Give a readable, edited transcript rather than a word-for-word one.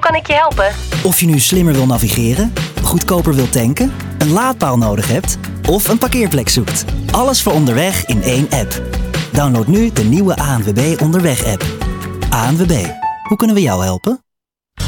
kan ik je helpen? Of je nu slimmer wil navigeren, goedkoper wil tanken, een laadpaal nodig hebt of een parkeerplek zoekt. Alles voor onderweg in één app. Download nu de nieuwe ANWB Onderweg-app. ANWB, hoe kunnen we jou helpen?